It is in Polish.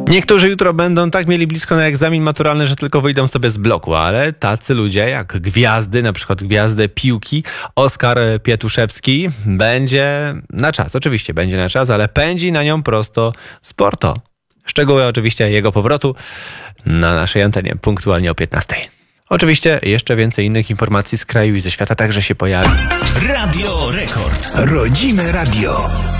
Niektórzy jutro będą tak mieli blisko na egzamin maturalny, że tylko wyjdą sobie z bloku, ale tacy ludzie jak gwiazdy, na przykład gwiazdy piłki, Oskar Pietuszewski, będzie na czas, oczywiście będzie na czas, ale pędzi na nią prosto z Porto. Szczegóły oczywiście jego powrotu na naszej antenie punktualnie o 15. Oczywiście jeszcze więcej innych informacji z kraju i ze świata także się pojawi. Radio Rekord. Rodzime radio.